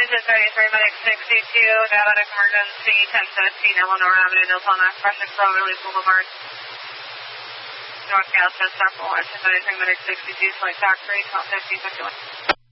33, Medic 62, diabetic emergency, 1015, Eleanor Avenue, Nilton, Expression, Cloverleaf Boulevard. North Gas, Chest, Circle, 33, Medic 62, Flight Factory, 1250, 51.